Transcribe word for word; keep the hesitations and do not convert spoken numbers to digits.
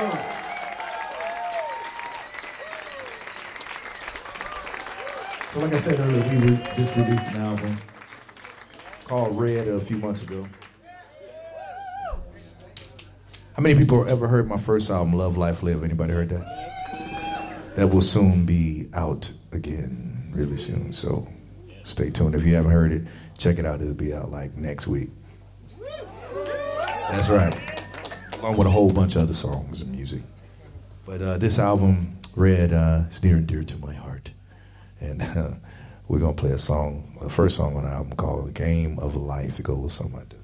So like I said earlier, we re- just released an album called Red a few months ago. How many people ever heard my first album, Love, Life, Live? Anybody heard that? That will soon be out again, really soon. So stay tuned. If you haven't heard it, check it out. It'll be out like next week. That's right. Along with a whole bunch of other songs and music. But uh, this album, Red, uh, is near and dear to my heart. And uh, we're going to play a song, the first song on the album called The Game of Life. It goes something like this.